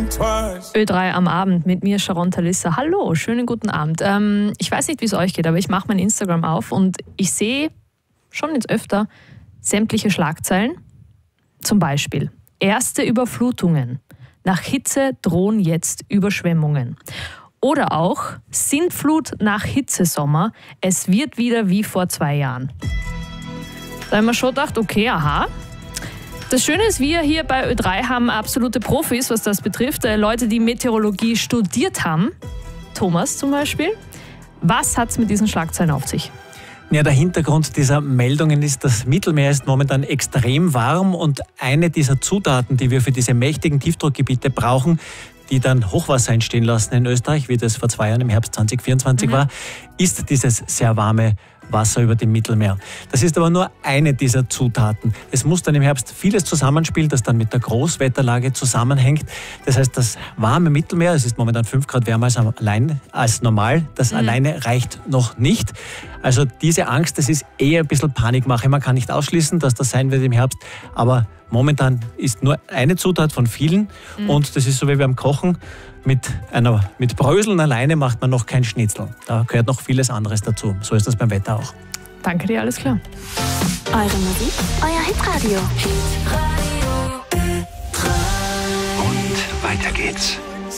Ö3 am Abend mit mir, Sharon Talissa. Hallo, schönen guten Abend. Ich weiß nicht, wie es euch geht, aber ich mache mein Instagram auf und ich sehe schon jetzt öfter sämtliche Schlagzeilen. Zum Beispiel: erste Überflutungen. Nach Hitze drohen jetzt Überschwemmungen. Oder auch Sintflut nach Hitzesommer. Es wird wieder wie vor 2 Jahren. Da haben wir schon gedacht, okay, aha. Das Schöne ist, wir hier bei Ö3 haben absolute Profis, was das betrifft. Leute, die Meteorologie studiert haben. Thomas zum Beispiel. Was hat es mit diesen Schlagzeilen auf sich? Ja, der Hintergrund dieser Meldungen ist, das Mittelmeer ist momentan extrem warm und eine dieser Zutaten, die wir für diese mächtigen Tiefdruckgebiete brauchen, die dann Hochwasser entstehen lassen in Österreich, wie das vor 2 Jahren im Herbst 2024 war, ist dieses sehr warme Wasser über dem Mittelmeer. Das ist aber nur eine dieser Zutaten. Es muss dann im Herbst vieles zusammenspielen, das dann mit der Großwetterlage zusammenhängt. Das heißt, das warme Mittelmeer, es ist momentan 5 Grad wärmer als normal, das alleine reicht noch nicht. Also diese Angst, das ist eher ein bisschen Panikmache. Man kann nicht ausschließen, dass das sein wird im Herbst, aber momentan ist nur eine Zutat von vielen und das ist so wie beim Kochen. Mit Bröseln alleine macht man noch kein Schnitzel. Da gehört noch vieles anderes dazu. So ist das beim Wetter auch. Danke dir, alles klar. Eure Musik, euer Hitradio. Und weiter geht's.